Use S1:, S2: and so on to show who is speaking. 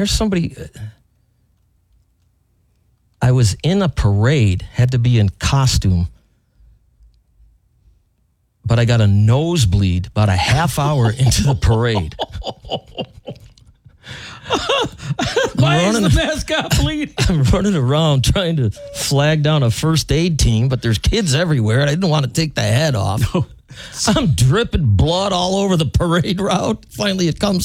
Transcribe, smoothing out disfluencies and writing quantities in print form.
S1: here's somebody. I was in a parade, had to be in costume, but I got a nosebleed about a half hour into the parade.
S2: Why is the mascot bleed?
S1: I'm running around trying to flag down a first aid team, but there's kids everywhere, and I didn't want to take the head off. I'm dripping blood all over the parade route. Finally, it comes